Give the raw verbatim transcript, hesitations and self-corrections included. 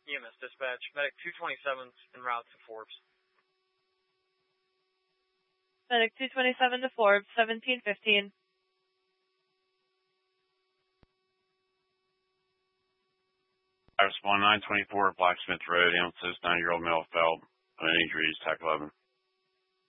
E M S dispatch. Medic two twenty-seven's en route to Forbes. Medic two twenty-seven to Forbes, seventeen fifteen. I respond nine twenty-four, Blacksmith Road, ambulance, ninety-year-old male fell. No injuries, T A C eleven.